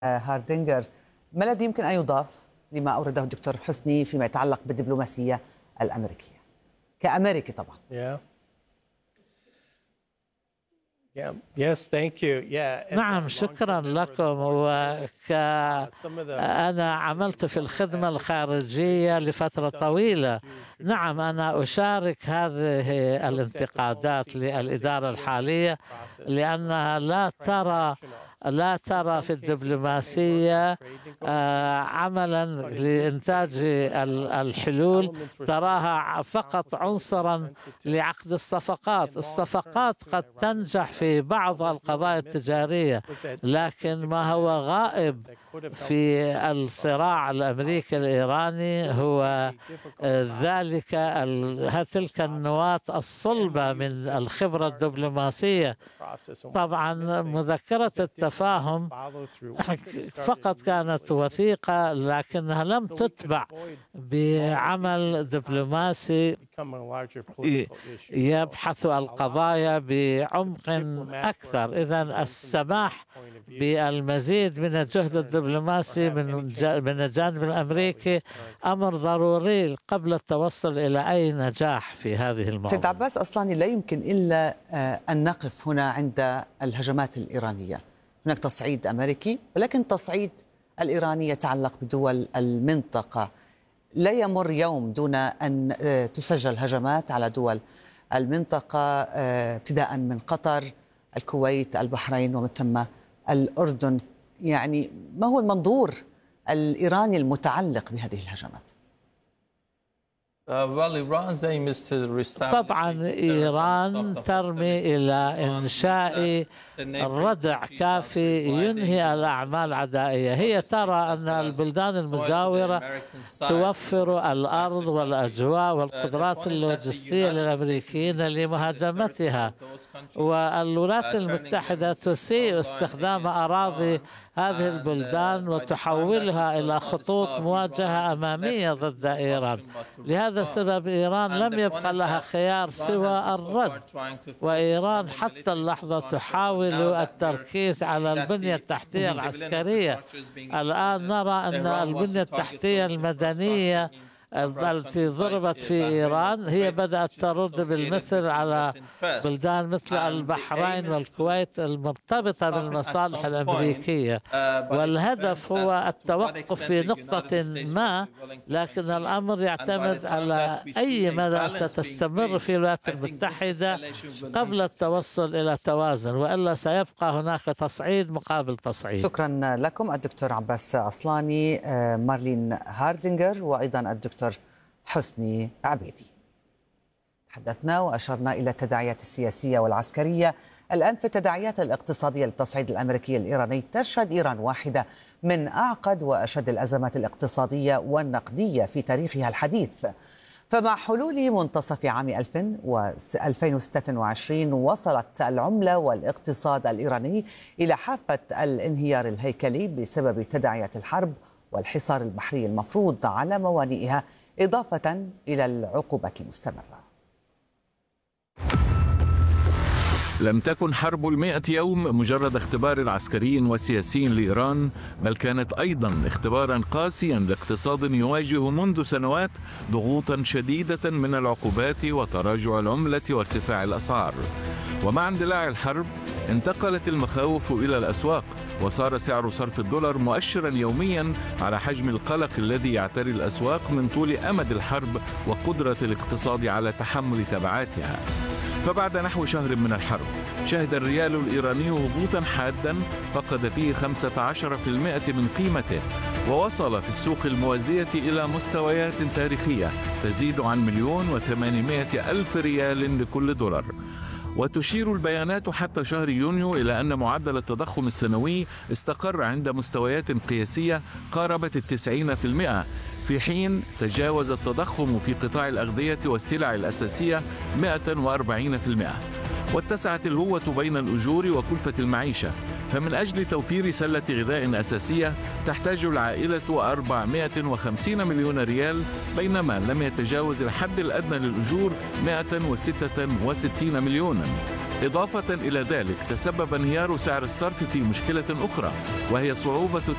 هاردينجر، ما الذي يمكن أن يضاف لما أورده الدكتور حسني فيما يتعلق بالدبلوماسية الأمريكية كأمريكي طبعا؟ نعم، شكرا لكم. أنا عملت في الخدمة الخارجية لفترة طويلة. نعم، أنا أشارك هذه الانتقادات للإدارة الحالية لأنها لا ترى في الدبلوماسية عملا لإنتاج الحلول، تراها فقط عنصرا لعقد الصفقات. الصفقات قد تنجح في بعض القضايا التجارية، لكن ما هو غائب في الصراع الأمريكي الإيراني هو تلك النواة الصلبة من الخبرة الدبلوماسية. طبعا مذكرة التفاهم فقط كانت وثيقة، لكنها لم تتبع بعمل دبلوماسي يبحث القضايا بعمق أكثر. إذن السماح بالمزيد من الجهد الدبلوماسي من الجانب الأمريكي أمر ضروري قبل التوصل إلى أي نجاح في هذه الموضوع. سيد عباس أصلاني، لا يمكن إلا أن نقف هنا عند الهجمات الإيرانية. هناك تصعيد أمريكي، ولكن تصعيد الإيراني يتعلق بدول المنطقة. لا يمر يوم دون أن تسجل هجمات على دول المنطقة، ابتداء من قطر، الكويت، البحرين، ومن ثم الأردن. يعني ما هو المنظور الإيراني المتعلق بهذه الهجمات؟ طبعا إيران ترمي إلى إنشاء ردع كافي ينهي الأعمال العدائية. هي ترى أن البلدان المجاورة توفر الأرض والأجواء والقدرات اللوجستية للأمريكيين لمهاجمتها، والولايات المتحدة تسيء استخدام أراضي هذه البلدان وتحولها إلى خطوط مواجهة أمامية ضد إيران. لهذا السبب إيران لم يبقى لها خيار سوى الرد، وإيران حتى اللحظة تحاول التركيز على البنية التحتية العسكرية. الآن نرى أن البنية التحتية المدنية التي ضربت في إيران هي بدأت ترد بالمثل على بلدان مثل البحرين والكويت المرتبطة بالمصالح الأمريكية، والهدف هو التوقف في نقطة ما، لكن الأمر يعتمد على أي مدى ستستمر في الولايات المتحدة قبل التوصل إلى توازن، وإلا سيبقى هناك تصعيد مقابل تصعيد. شكرا لكم الدكتور عباس أصلاني، مارلين هاردينجر، وأيضا الدكتور حسني عبيدي. تحدثنا وأشرنا إلى التداعيات السياسية والعسكرية. الآن في التداعيات الاقتصادية للتصعيد الأمريكي الإيراني، تشهد إيران واحدة من أعقد وأشد الأزمات الاقتصادية والنقدية في تاريخها الحديث. فمع حلول منتصف عام 2026 وصلت العملة والاقتصاد الإيراني إلى حافة الانهيار الهيكلي بسبب تداعيات الحرب والحصار البحري المفروض على موانئها، إضافة إلى العقوبات المستمرة. لم تكن حرب 100 يوم مجرد اختبار عسكري وسياسي لإيران، بل كانت أيضا اختبارا قاسيا لاقتصاد يواجه منذ سنوات ضغوطا شديدة من العقوبات وتراجع العملة وارتفاع الأسعار. ومع اندلاع الحرب انتقلت المخاوف إلى الأسواق، وصار سعر صرف الدولار مؤشرا يوميا على حجم القلق الذي يعتري الأسواق من طول أمد الحرب وقدرة الاقتصاد على تحمل تبعاتها. فبعد نحو شهر من الحرب شهد الريال الإيراني هبوطا حادا فقد فيه 15% من قيمته، ووصل في السوق الموازية إلى مستويات تاريخية تزيد عن 1,800,000 ريال لكل دولار. وتشير البيانات حتى شهر يونيو إلى أن معدل التضخم السنوي استقر عند مستويات قياسية قاربت 90%، في حين تجاوز التضخم في قطاع الأغذية والسلع الأساسية 140%. واتسعت الهوة بين الأجور وكلفة المعيشة، فمن أجل توفير سلة غذاء أساسية تحتاج العائلة 450 مليون ريال، بينما لم يتجاوز الحد الأدنى للأجور 166 مليونا. إضافة إلى ذلك تسبب انهيار سعر الصرف في مشكلة أخرى، وهي صعوبة